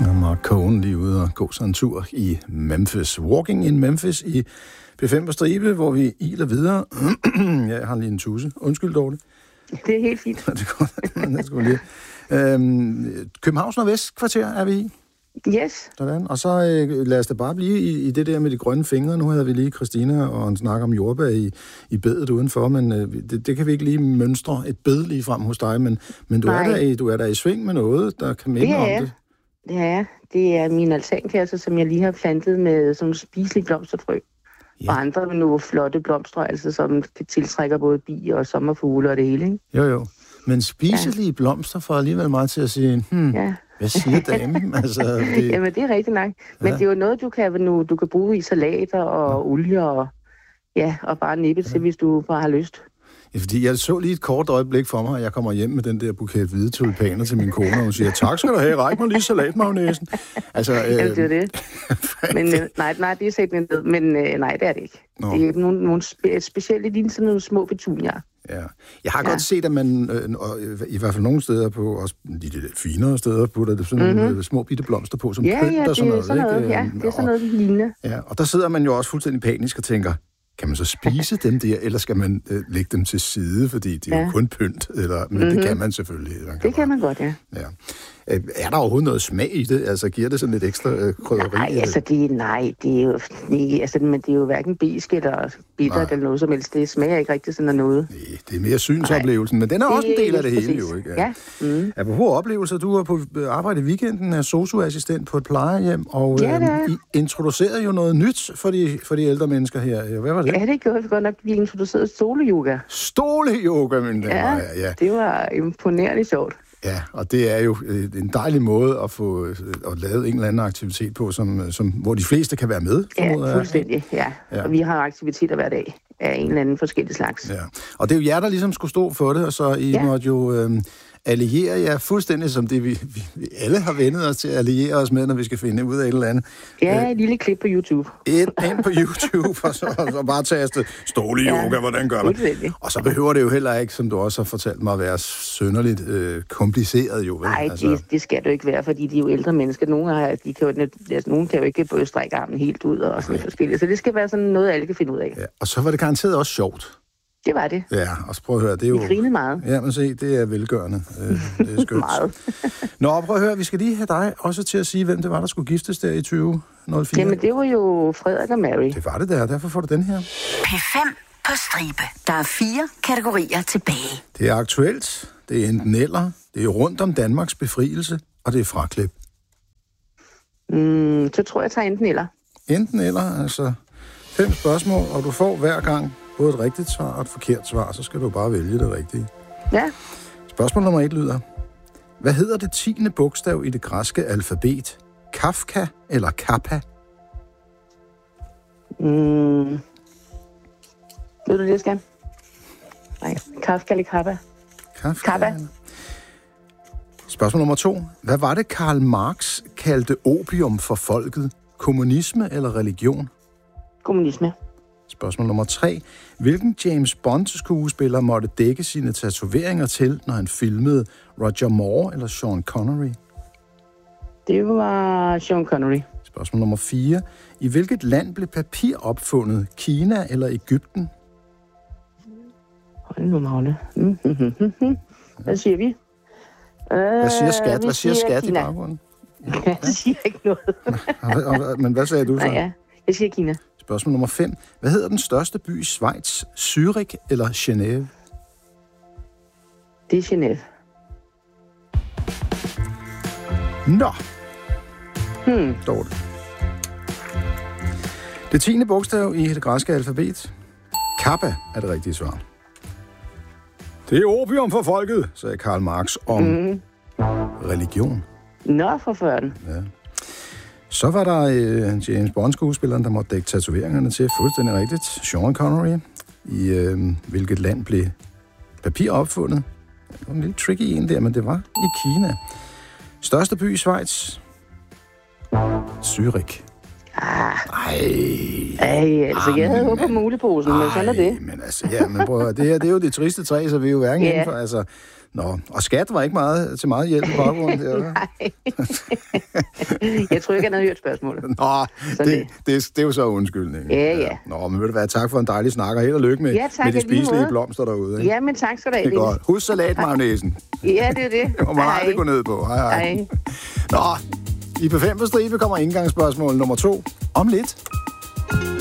Og Mark Cohen lige ude og gå sig en tur i Memphis. Walking in Memphis i P5 på stribe, hvor vi iler videre. Ja, jeg har lige en tusse. Undskyld, Dorte. Det er helt fint. Det går det skulle lige. Københavns Nordvestkvarter er vi i. Yes. Sådan. Og så lad os da bare blive i det der med de grønne fingre. Nu havde vi lige Christina og en snak om jordbær i bedet udenfor, men det kan vi ikke lige mønstre et bed lige frem hos dig, men du er der i sving med noget, der kan minde om det. Det er jeg. Det er min altankasse, som jeg lige har plantet med sådan spiselige blomsterfrø. Ja. Og andre med nogle flotte blomster, altså, som tiltrækker både bier og sommerfugle og det hele. Ikke? Jo. Men spiselige blomster får alligevel meget til at sige, hvad siger damen? Altså, Jamen, det er rigtigt nok. Men det er jo noget, du kan bruge i salater og olie og bare nippe til, hvis du bare har lyst. Ja, fordi jeg så lige et kort øjeblik for mig, og jeg kommer hjem med den der buket hvide tulipaner til min kone, og hun siger, tak skal du have, ræk mig lige salatmagnæsen. Altså, det er det. Men nej, det er sæt ned. Men nej, det er det ikke. Nå. Det er nogle specielle, lige sådan nogle små petunier. Ja. Jeg har godt set, at man, i hvert fald nogle steder på, også de lidt finere steder, putter det sådan nogle små bitte blomster på, som pynt og sådan noget. Ja, det er sådan noget lignende. Ja, og der sidder man jo også fuldstændig panisk og tænker, kan man så spise dem der, eller skal man lægge dem til side, fordi de er jo kun pynt, men det kan man selvfølgelig. Det kan man godt, ja. Er der overhovedet noget smag i det? Altså, giver det sådan lidt ekstra krydderi? Nej, altså, det er jo... men det er jo hverken besk eller bittert eller noget som helst. Det smager ikke rigtig sådan noget. Nej, det er mere synsoplevelsen, men den er også en del af det hele, jo, ikke? Ja. Apropos oplevelser, du var på arbejde i weekenden af sosu-assistent på et plejehjem, og I introducerede jo noget nyt for de ældre mennesker her. Hvad var det? Ja, det gjorde vi godt nok. Vi introducerede stoleyoga. Stoleyoga, mine damer. Ja, det var imponerende sjovt. Ja, og det er jo en dejlig måde at få lavet en eller anden aktivitet på, hvor de fleste kan være med. Ja, fuldstændig, ja. Og vi har aktiviteter hver dag af en eller anden forskellig slags. Ja, og det er jo jer, der ligesom skulle stå for det, og så I måtte jo alliere jer fuldstændig som det, vi alle har vendet os til at alliere os med, når vi skal finde ud af et eller andet. Ja, et lille klip på YouTube. Ind på YouTube, og så bare taste stoleyoga, hvordan gør man? Og så behøver det jo heller ikke, som du også har fortalt mig, at være synderligt kompliceret jo. Nej, det skal det jo ikke være, fordi de er jo ældre mennesker. Nogle kan jo ikke både strække armen helt ud og sådan forskelligt. Så det skal være sådan noget, alle kan finde ud af. Ja, og så var det garanteret også sjovt. Det var det. Ja, og så prøv at høre, det er jo... Vi grinede meget. Ja, men se, det er velgørende. Det er skønt. Meget. Nå, prøv at høre, vi skal lige have dig også til at sige, hvem det var, der skulle giftes der i 2004. Jamen, det var jo Frederik og Mary. Det var det der, derfor får du den her. P5 på stribe. Der er 4 kategorier tilbage. Det er aktuelt, det er enten eller, det er rundt om Danmarks befrielse, og det er fraklip. Så tror jeg tager enten eller. Enten eller, altså 5 spørgsmål, og du får hver gang både et rigtigt svar og et forkert svar, så skal du bare vælge det rigtige. Ja. Spørgsmål nummer 1 lyder: hvad hedder det 10. bogstav i det græske alfabet? Kafka eller Kappa? Ved du det, jeg skal? Nej, Kafka eller Kappa? Kappa. Spørgsmål nummer 2. Hvad var det, Karl Marx kaldte opium for folket? Kommunisme eller religion? Kommunisme. Spørgsmål nummer 3. Hvilken James Bond-skuespiller måtte dække sine tatoveringer til, når han filmede Roger Moore eller Sean Connery? Det var Sean Connery. Spørgsmål nummer 4. I hvilket land blev papir opfundet? Kina eller Egypten? Hold nu, Magne. Hvad siger vi? Hvad siger skat? Hvad siger skat i baggrunden? Jeg siger ikke noget. Men hvad sagde du så? Nej, ja. Jeg siger Kina. Spørgsmål nummer 5. Hvad hedder den største by i Schweiz? Zürich eller Genève? Det er Genève. Nå. Dårligt. Det 10. bogstav i det græske alfabet. Kappa er det rigtige svar. Det er opium for folket, sagde Karl Marx om religion. Nå, for førden. Ja. Så var der James Bond-skuespilleren, der måtte dække tatoveringerne til. Fuldstændig rigtigt. Sean Connery. I hvilket land blev papir opfundet? Det var en lidt tricky en der, men det var i Kina. Største by i Schweiz? Zürich. Altså, jeg havde håbet på muleposen, men sådan er det. Men altså, ja, men prøv at høre, det her, det er jo det triste træ, så vi er jo hverken inden for, altså... Nå, og skat var ikke til meget hjælp i baggrunden der, eller? Nej. Jeg tror ikke, han havde hørt spørgsmålet. Nå, det er jo så undskyldning. Ja. Nå, men vil du være, tak for en dejlig snak, og held og lykke med de spiselige blomster derude. Ikke? Ja, men tak skal du have. Det er godt. Husk salatmagnæsen. Ja, det er det. Det må man aldrig gå ned på. Hej. Nå, i P5 på stribe kommer indgangsspørgsmål nummer 2 om lidt.